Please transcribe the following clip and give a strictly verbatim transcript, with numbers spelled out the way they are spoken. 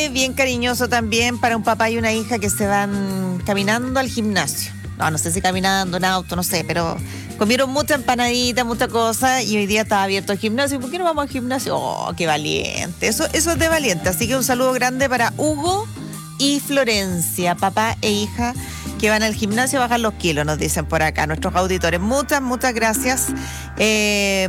Bien cariñoso también para un papá y una hija que se van caminando al gimnasio. No, no sé si caminando, en auto, no sé, pero comieron mucha empanadita, mucha cosa y hoy día estaba abierto el gimnasio. ¿Por qué no vamos al gimnasio? Oh, qué valiente. Eso, eso es de valiente. Así que un saludo grande para Hugo y Florencia, papá e hija que van al gimnasio a bajar los kilos, nos dicen por acá nuestros auditores. Muchas, muchas gracias eh,